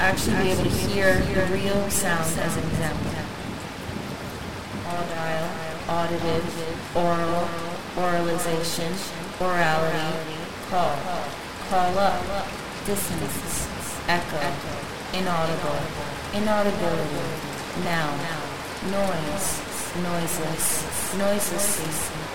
actually be able to hear the real sound as an example. Audile, auditive, oral, oralization, orality, call up, dissonance, echo, inaudible, inaudibility, noun, noise, noiseless, noiselessly,